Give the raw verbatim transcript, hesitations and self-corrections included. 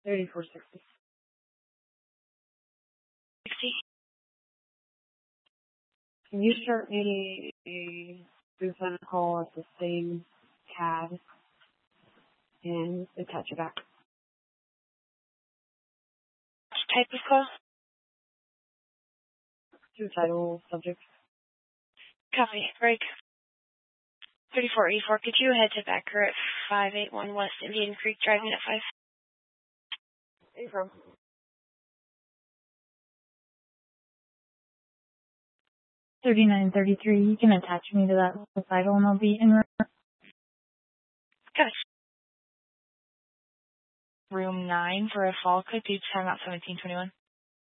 thirty-four sixty. sixty. Can you start me a suicide call at the same tab and attach it back? What type of call? Suicidal subject. Copy. Break. thirty-four eighty-four. Could you head to Backer at five eight one West Indian Creek, driving at five? April. thirty-nine thirty-three. You can attach me to that suicidal and I'll be in room. Got Room nine for a fall could do time out seventeen twenty-one.